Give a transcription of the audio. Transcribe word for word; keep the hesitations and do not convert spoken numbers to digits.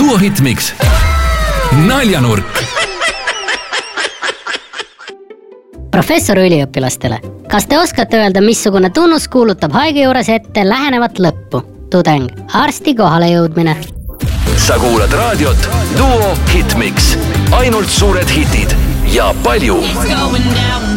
Duo Hitmix. Naljanurk. Professor üliõpilastele, kas te oskate öelda, missugune tunnus kuulutab haige juures ette lähenevat lõppu? Tudeng, arsti kohale jõudmine. Sa kuulad raadiot Duo Hitmix. Ainult suured hitid ja palju